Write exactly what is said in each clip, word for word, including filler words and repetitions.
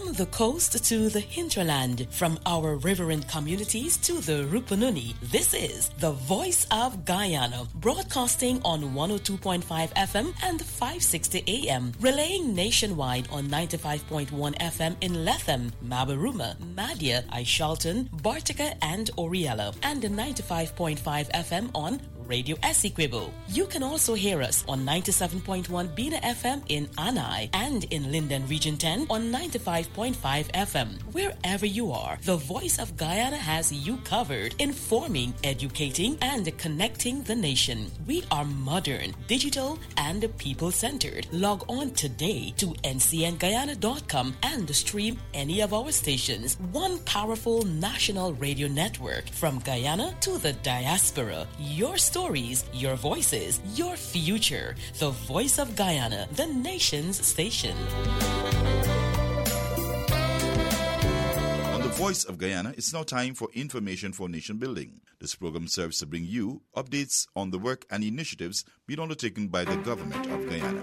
From the coast to the hinterland, from our riverine communities to the Rupununi, this is the Voice of Guyana, broadcasting on one oh two point five F M and five sixty A M, relaying nationwide on ninety-five point one F M in Lethem, Mabaruma, Madia, Aishalton, Bartica, and Oriella, and ninety-five point five F M on Radio Essequibo. You can also hear us on ninety-seven point one Bina F M in Anai and in Linden Region ten on ninety-five point five F M. Wherever you are, the Voice of Guyana has you covered, informing, educating, and connecting the nation. We are modern, digital, and people-centered. Log on today to N C N Guyana dot com and stream any of our stations. One powerful national radio network from Guyana to the diaspora. Your story. Stories, your voices, your future. The Voice of Guyana, the nation's station. On The Voice of Guyana, it's now time for Information for Nation Building. This program serves to bring you updates on the work and initiatives being undertaken by the government of Guyana.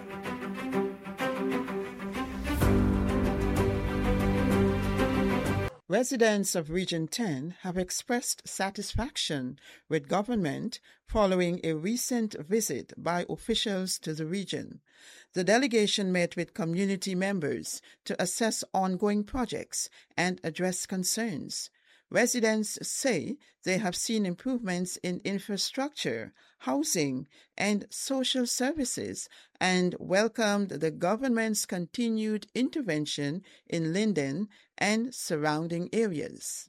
Residents of Region ten have expressed satisfaction with government following a recent visit by officials to the region. The delegation met with community members to assess ongoing projects and address concerns. Residents say they have seen improvements in infrastructure, housing, and social services and welcomed the government's continued intervention in Linden and surrounding areas.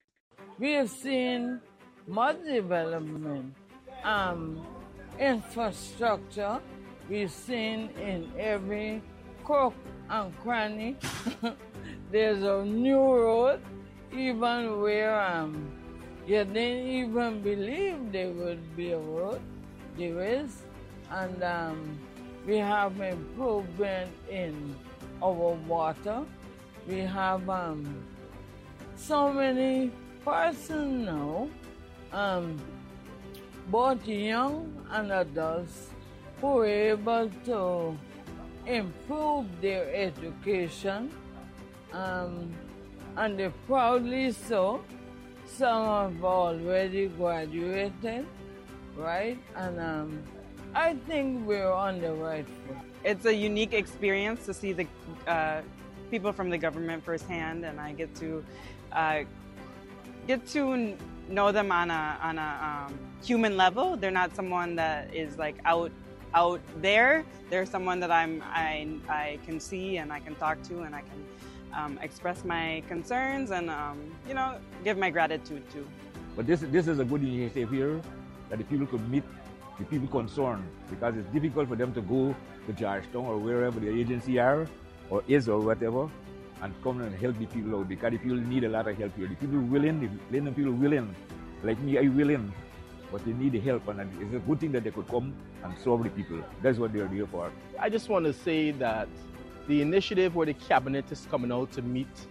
We have seen more development, um, infrastructure. We've seen in every crook and cranny. There's a new road, even where um, you didn't even believe there would be a road. There is. And um, we have improvement in our water. We have um, so many persons now, um, both young and adults, who are able to improve their education, um, and they proudly so. Some have already graduated, right? And um, I think we're on the right foot. It's a unique experience to see the uh, people from the government firsthand, and I get to uh, get to know them on a on a um, human level. They're not someone that is like out out there. They're someone that I'm I I can see and I can talk to, and I can um, express my concerns and um, you know give my gratitude to. But this this is a good initiative here, that the people could meet the people concerned, because it's difficult for them to go to Georgetown or wherever the agency are or is or whatever, and come and help the people out, because the people need a lot of help here. The people willing, the Linden people willing, like me, I willing, but they need the help, and it's a good thing that they could come and serve the people. That's what they're here for. I just want to say that the initiative where the cabinet is coming out to meet